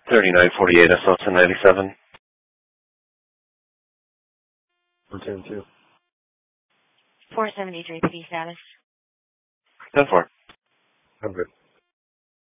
3948 SL 1097. 110-2. 473 PD status. 10-4. I'm good.